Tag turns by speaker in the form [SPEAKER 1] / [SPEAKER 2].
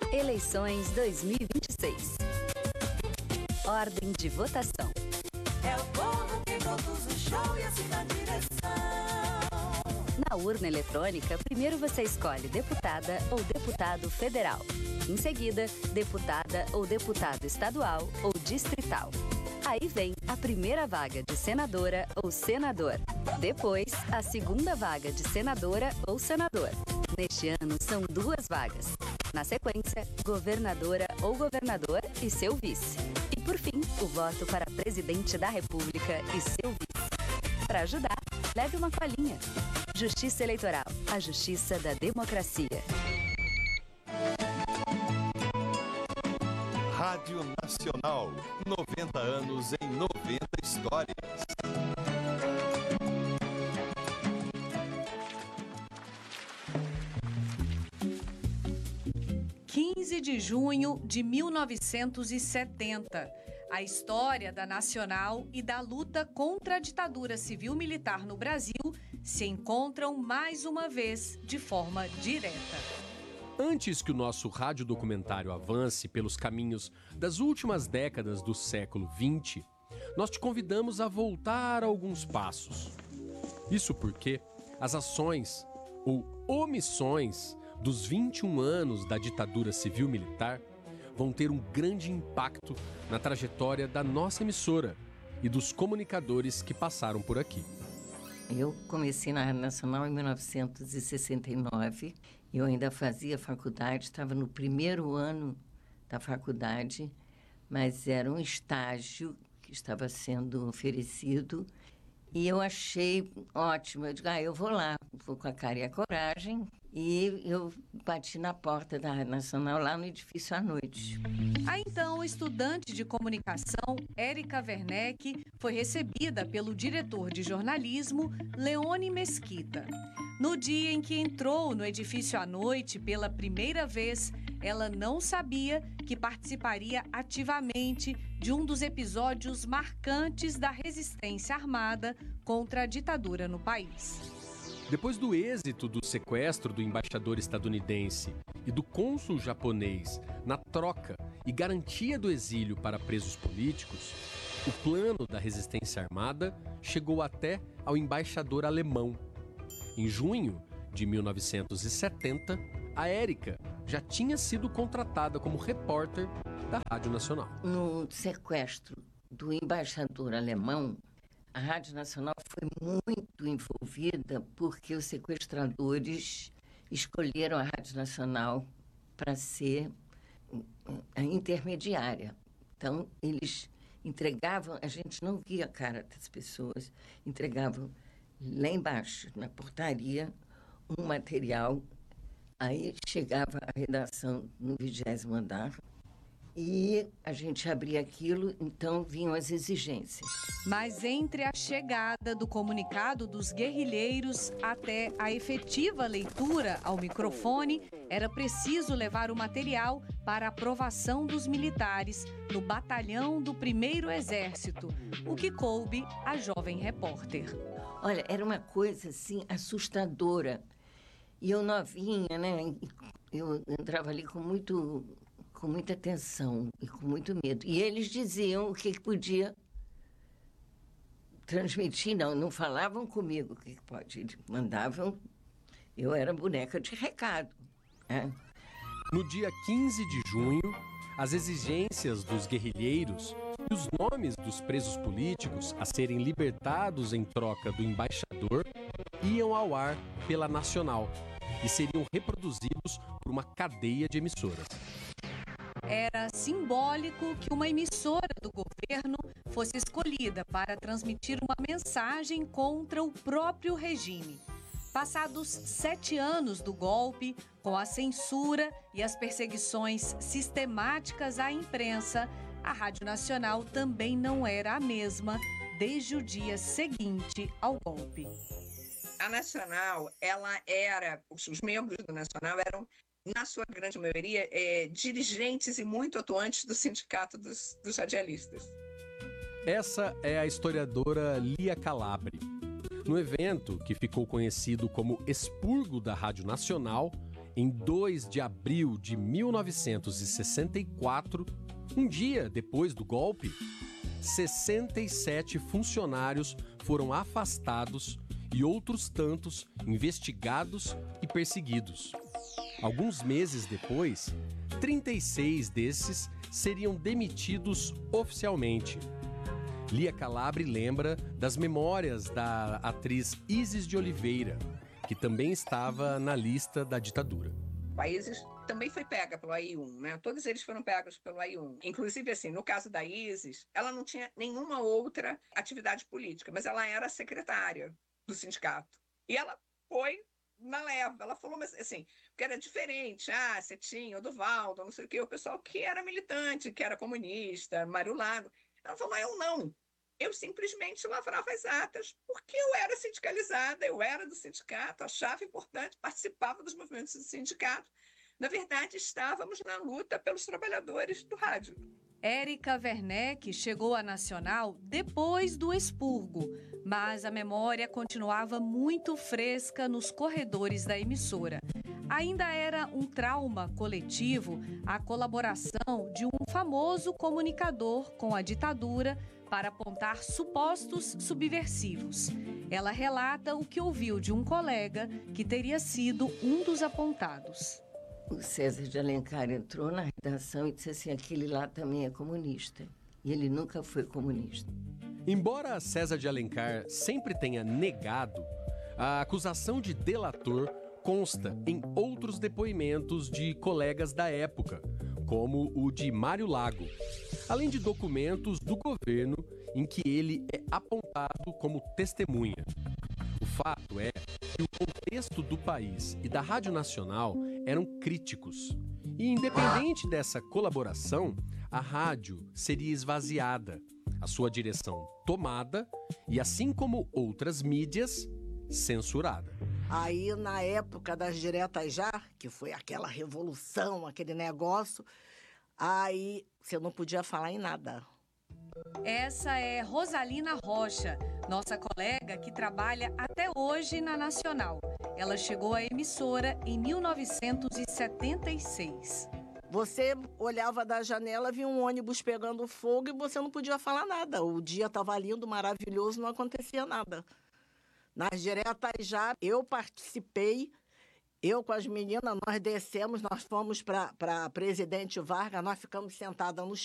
[SPEAKER 1] Eleições 2026. Ordem de votação.
[SPEAKER 2] É o povo que produz o show e assim na direção.
[SPEAKER 1] Na urna eletrônica, primeiro você escolhe deputada ou deputado federal. Em seguida, deputada ou deputado estadual ou distrital. Aí vem a primeira vaga de senadora ou senador. Depois, a segunda vaga de senadora ou senador. Neste ano, são 2 vagas. Na sequência, governadora ou governador e seu vice. E por fim, o voto para presidente da República e seu vice. Para ajudar, leve uma colinha. Justiça Eleitoral, a justiça da democracia.
[SPEAKER 3] Rádio Nacional, 90 anos em 90 histórias.
[SPEAKER 4] De junho de 1970. A história da Nacional e da luta contra a ditadura civil-militar no Brasil se encontram mais uma vez de forma direta.
[SPEAKER 5] Antes que o nosso radiodocumentário avance pelos caminhos das últimas décadas do século XX, nós te convidamos a voltar alguns passos. Isso porque as ações ou omissões dos 21 anos da ditadura civil-militar vão ter um grande impacto na trajetória da nossa emissora e dos comunicadores que passaram por aqui.
[SPEAKER 6] Eu comecei na Rádio Nacional em 1969. Eu ainda fazia faculdade, estava no primeiro ano da faculdade, mas era um estágio que estava sendo oferecido. E eu achei ótimo. Eu digo, eu vou lá, vou com a cara e a coragem. E eu bati na porta da Rádio Nacional, lá no edifício à noite.
[SPEAKER 4] A então estudante de comunicação, Érica Werneck, foi recebida pelo diretor de jornalismo, Leone Mesquita. No dia em que entrou no edifício à noite pela primeira vez, ela não sabia que participaria ativamente de um dos episódios marcantes da resistência armada contra a ditadura no país.
[SPEAKER 5] Depois do êxito do sequestro do embaixador estadunidense e do cônsul japonês na troca e garantia do exílio para presos políticos, o plano da resistência armada chegou até ao embaixador alemão. Em junho de 1970, a Érica já tinha sido contratada como repórter da Rádio Nacional.
[SPEAKER 6] No sequestro do embaixador alemão, a Rádio Nacional foi muito envolvida porque os sequestradores escolheram a Rádio Nacional para ser a intermediária. Então, eles entregavam, a gente não via a cara das pessoas, entregavam lá embaixo, na portaria, um material. Aí chegava a redação no 20º andar e a gente abria aquilo, então vinham as exigências.
[SPEAKER 4] Mas entre a chegada do comunicado dos guerrilheiros até a efetiva leitura ao microfone, era preciso levar o material para aprovação dos militares no batalhão do 1º Exército, o que coube à jovem repórter.
[SPEAKER 6] Olha, era uma coisa assim assustadora. E eu novinha, né? Eu entrava ali com muita tensão e com muito medo. E eles diziam o que podia transmitir, não falavam comigo o que pode. Eles mandavam, eu era boneca de recado. Né?
[SPEAKER 5] No dia 15 de junho, as exigências dos guerrilheiros e os nomes dos presos políticos a serem libertados em troca do embaixador iam ao ar pela Nacional e seriam reproduzidos por uma cadeia de emissoras.
[SPEAKER 4] Era simbólico que uma emissora do governo fosse escolhida para transmitir uma mensagem contra o próprio regime. Passados 7 anos do golpe, com a censura e as perseguições sistemáticas à imprensa, a Rádio Nacional também não era a mesma desde o dia seguinte ao golpe.
[SPEAKER 7] A Nacional, os membros do Nacional eram, na sua grande maioria, dirigentes e muito atuantes do Sindicato dos Radialistas.
[SPEAKER 5] Essa é a historiadora Lia Calabre. No evento, que ficou conhecido como Expurgo da Rádio Nacional, Em 2 de abril de 1964, um dia depois do golpe, 67 funcionários foram afastados e outros tantos investigados e perseguidos. Alguns meses depois, 36 desses seriam demitidos oficialmente. Lia Calabre lembra das memórias da atriz Isis de Oliveira, que também estava na lista da ditadura.
[SPEAKER 7] A Isis também foi pega pelo AI-1, né? Todos eles foram pegos pelo AI-1. Inclusive, assim, no caso da Isis, ela não tinha nenhuma outra atividade política, mas ela era secretária do sindicato. E ela foi na leva. Ela falou, mas assim, que era diferente. Você tinha o Duvaldo, não sei o quê, o pessoal que era militante, que era comunista, Mário Lago. Ela falou, eu não. Eu simplesmente lavrava as atas, porque eu era sindicalizada, eu era do sindicato, achava importante, participava dos movimentos do sindicato. Na verdade, estávamos na luta pelos trabalhadores do rádio.
[SPEAKER 4] Érica Werneck chegou à Nacional depois do expurgo, mas a memória continuava muito fresca nos corredores da emissora. Ainda era um trauma coletivo a colaboração de um famoso comunicador com a ditadura para apontar supostos subversivos. Ela relata o que ouviu de um colega que teria sido um dos apontados.
[SPEAKER 6] O César de Alencar entrou na redação e disse assim, aquele lá também é comunista. E ele nunca foi comunista.
[SPEAKER 5] Embora César de Alencar sempre tenha negado, a acusação de delator consta em outros depoimentos de colegas da época, como o de Mário Lago, além de documentos do governo em que ele é apontado como testemunha. O fato é que o contexto do país e da Rádio Nacional eram críticos. E independente dessa colaboração, a rádio seria esvaziada, a sua direção tomada e, assim como outras mídias, censurada.
[SPEAKER 8] Aí, na época das diretas já, que foi aquela revolução, aquele negócio, aí você não podia falar em nada.
[SPEAKER 4] Essa é Rosalina Rocha, nossa colega que trabalha até hoje na Nacional. Ela chegou à emissora em 1976.
[SPEAKER 8] Você olhava da janela, via um ônibus pegando fogo e você não podia falar nada. O dia estava lindo, maravilhoso, não acontecia nada. Nas diretas já, eu participei, eu com as meninas, nós descemos, nós fomos para Presidente Vargas, nós ficamos sentadas no